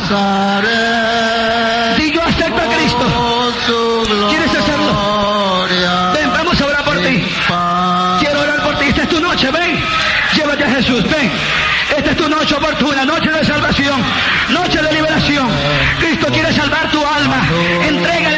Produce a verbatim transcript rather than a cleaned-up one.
Si yo acepto a Cristo, ¿quieres hacerlo? Ven, vamos a orar por ti. Quiero orar por ti. Esta es tu noche, ven. Llévate a Jesús, ven. Esta es tu noche oportuna, noche de salvación, noche de liberación. Cristo quiere salvar tu alma. Entrega